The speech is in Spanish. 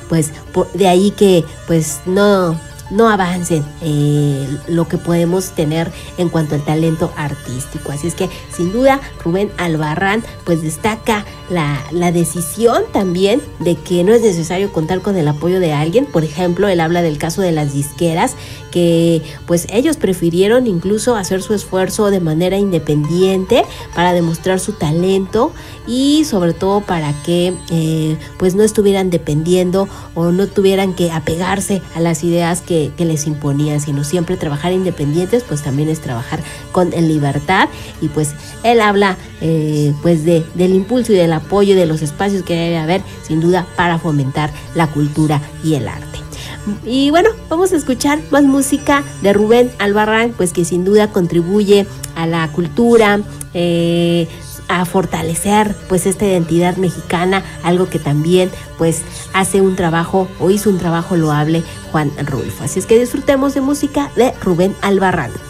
pues de ahí que pues no avancen lo que podemos tener en cuanto al talento artístico. Así es que sin duda Rubén Albarrán pues destaca la decisión también de que no es necesario contar con el apoyo de alguien. Por ejemplo, él habla del caso de las disqueras, que pues ellos prefirieron incluso hacer su esfuerzo de manera independiente para demostrar su talento y sobre todo para que pues no estuvieran dependiendo o no tuvieran que apegarse a las ideas que les imponían, sino siempre trabajar independientes, pues también es trabajar con libertad. Y pues él habla pues del impulso y del apoyo de los espacios que debe haber sin duda para fomentar la cultura y el arte. Y bueno, vamos a escuchar más música de Rubén Albarrán, pues que sin duda contribuye a la cultura, a fortalecer pues esta identidad mexicana, algo que también pues hace un trabajo o hizo un trabajo loable Juan Rulfo. Así es que disfrutemos de música de Rubén Albarrán.